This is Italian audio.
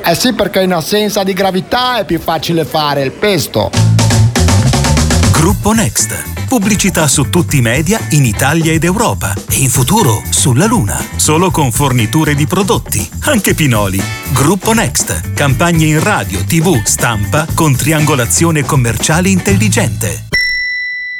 Eh sì, perché in assenza di gravità è più facile fare il pesto. Gruppo Next. Pubblicità su tutti i media in Italia ed Europa e in futuro sulla Luna. Solo con forniture di prodotti, anche pinoli. Gruppo Next. Campagne in radio, TV, stampa con triangolazione commerciale intelligente.